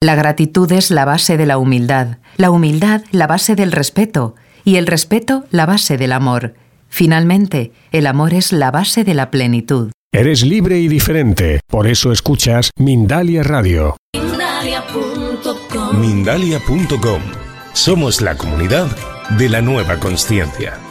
La gratitud es la base de la humildad la base del respeto y el respeto la base del amor. Finalmente, el amor es la base de la plenitud. Eres libre y diferente, por eso escuchas Mindalia Radio. Mindalia.com. Somos la comunidad de la nueva consciencia.